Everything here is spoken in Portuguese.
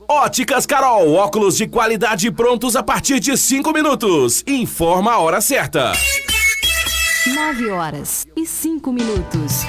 Óticas Carol, óculos de qualidade prontos a partir de 5 minutos. Informa a hora certa. 9h05.